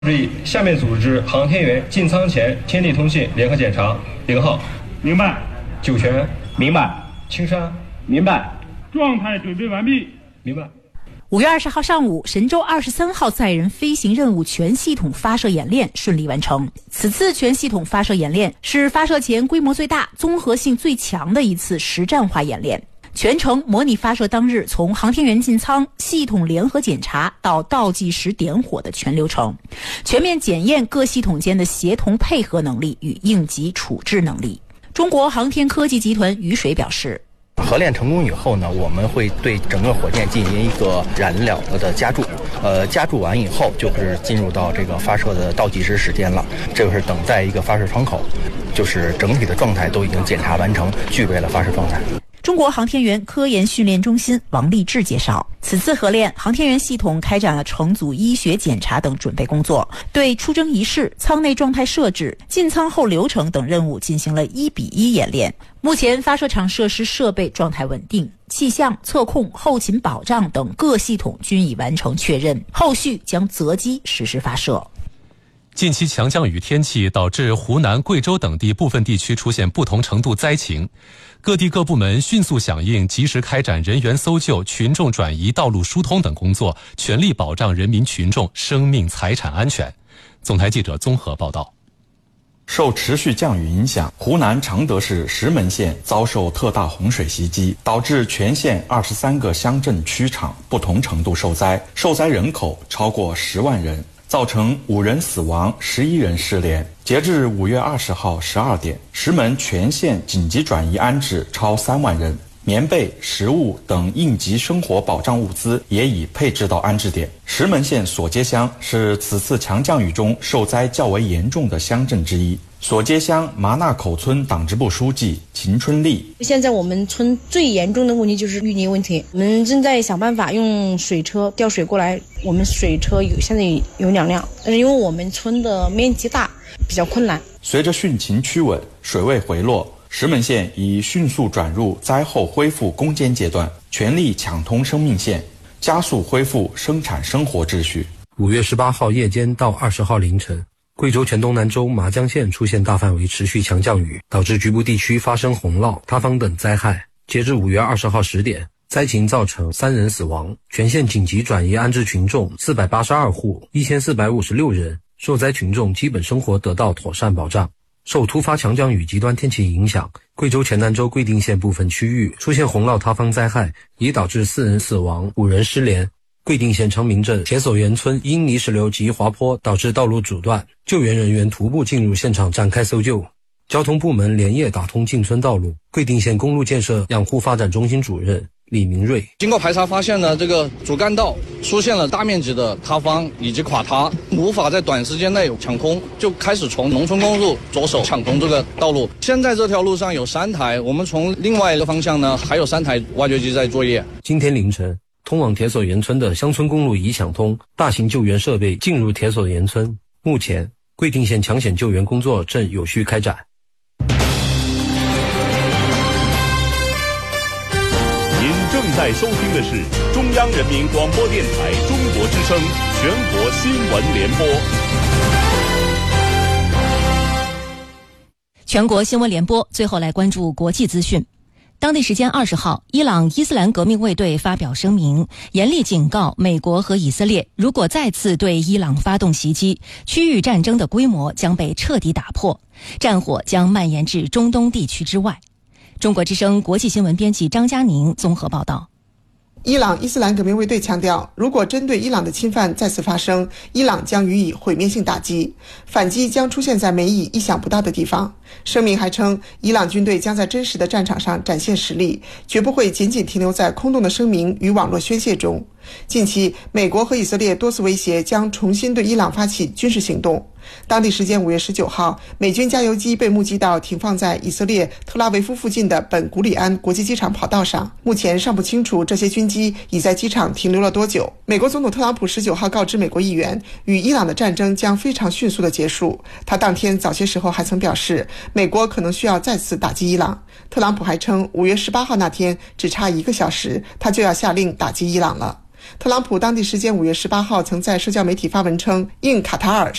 注意，下面组织航天员进舱前天地通信联合检查。0号， 明白。 酒泉， 明白。 青山， 明白。状态准备完毕， 明白。 5月20号上午，神舟23号载人飞行任务全系统发射演练顺利完成。此次全系统发射演练是发射前规模最大、综合性最强的一次实战化演练。全程模拟发射当日从航天员进舱、系统联合检查到倒计时点火的全流程，全面检验各系统间的协同配合能力与应急处置能力。中国航天科技集团宇水表示， 合练成功以后呢，我们会对整个火箭进行一个燃料的加注，加注完以后就是进入到这个发射的倒计时时间了，这个是等待一个发射窗口，就是整体的状态都已经检查完成，具备了发射状态。 中国航天员科研训练中心王立志介绍，此次合练，航天员系统开展了乘组医学检查等准备工作，对出征仪式、舱内状态设置、进舱后流程等任务进行了1:1演练。目前发射场设施设备状态稳定，气象、测控、后勤保障等各系统均已完成确认，后续将择机实施发射。 近期强降雨天气导致湖南、贵州等地部分地区出现不同程度灾情，各地各部门迅速响应，及时开展人员搜救、群众转移、道路疏通等工作，全力保障人民群众生命财产安全。总台记者综合报道。 受持续降雨影响，湖南常德市石门县遭受特大洪水袭击，导致全县23个乡镇区场不同程度受灾，受灾人口超过10万人，造成5人死亡、11人失联。截至5月20号12点，石门全县紧急转移安置超3万人，棉被、食物等应急生活保障物资也已配置到安置点。石门县索街乡是此次强降雨中受灾较为严重的乡镇之一。索街乡麻纳口村党支部书记秦春丽： 现在我们村最严重的问题就是淤泥问题，我们正在想办法用水车调水过来。我们水车现在有2辆，但是因为我们村的面积大，比较困难。 随着汛情趋稳，水位回落，石门县已迅速转入灾后恢复攻坚阶段，全力抢通生命线，加速恢复生产生活秩序。 5月18号夜间到20号凌晨，贵州黔东南州麻江县出现大范围持续强降雨，导致局部地区发生洪涝、塌方等灾害。截至5月20号10点，灾情造成3人死亡，全县紧急转移安置群众482户，1456人，受灾群众基本生活得到妥善保障。受突发强降雨极端天气影响，贵州黔南州贵定县部分区域出现洪涝塌方灾害，已导致4人死亡、5人失联。贵定县昌明镇铁索园村因泥石流及滑坡导致道路阻断，救援人员徒步进入现场展开搜救。交通部门连夜打通进村道路。贵定县公路建设养护发展中心主任李明瑞： 经过排查发现呢，这个主干道出现了大面积的塌方以及垮塌，无法在短时间内抢通，就开始从农村公路着手抢通这个道路。现在这条路上有3台，我们从另外一个方向呢还有3台挖掘机在作业。 今天凌晨，通往铁索园村的乡村公路已抢通，大型救援设备进入铁索园村。目前，贵定县抢险救援工作正有序开展。 您正在收听的是中央人民广播电台中国之声全国新闻联播。 全国新闻联播，最后来关注国际资讯。当地时间20号，伊朗伊斯兰革命卫队发表声明，严厉警告美国和以色列，如果再次对伊朗发动袭击，区域战争的规模将被彻底打破，战火将蔓延至中东地区之外。中国之声国际新闻编辑张佳宁综合报道。 伊朗伊斯兰革命卫队强调，如果针对伊朗的侵犯再次发生，伊朗将予以毁灭性打击，反击将出现在美以意想不到的地方。声明还称，伊朗军队将在真实的战场上展现实力，绝不会仅仅停留在空洞的声明与网络宣泄中。近期，美国和以色列多次威胁将重新对伊朗发起军事行动。当地时间5月19号，美军加油机被目击到停放在以色列特拉维夫附近的本古里安国际机场跑道上。目前尚不清楚这些军机已在机场停留了多久。美国总统特朗普19号告知美国议员，与伊朗的战争将非常迅速地结束。他当天早些时候还曾表示，美国可能需要再次打击伊朗。特朗普还称，5月18号那天只差1个小时，他就要下令打击伊朗了。 特朗普当地时间5月18号曾在社交媒体发文称，应卡塔尔